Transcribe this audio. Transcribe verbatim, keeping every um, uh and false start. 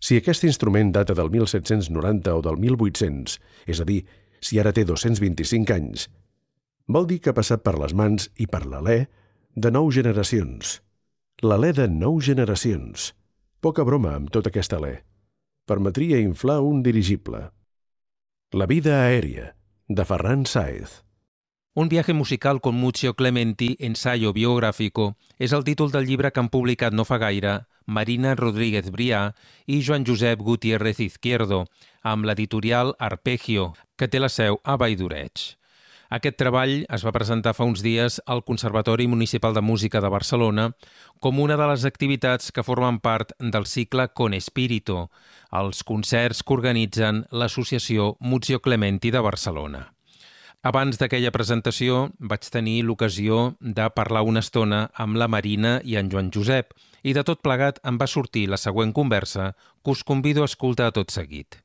Si aquest instrument data del mil set-cents noranta o del mil vuit-cents, és a dir, si ara té dos-cents vint-i-cinc anys, vol dir que ha passat per les mans i per l'alè de nou generacions. L'alè de nou generacions. Poca broma amb tot aquest alè. Permetria inflar un dirigible. La vida aèria, de Ferran Sáez. Un viaje musical con Muzio Clementi, ensayo biográfico, és el títol del llibre que han publicat no fa gaire Marina Rodríguez Brià i Joan Josep Gutiérrez Izquierdo, amb l'editorial Arpeggio, que té la seu a Valldoreig. Aquest treball es va presentar fa uns dies al Conservatori Municipal de Música de Barcelona com una de les activitats que formen part del cicle Con Espíritu, els concerts que organitzen l'associació Muzio Clementi de Barcelona. Abans d'aquella presentació vaig tenir l'ocasió de parlar una estona amb la Marina i en Joan Josep i de tot plegat em va sortir la següent conversa que us convido a escoltar tot seguit.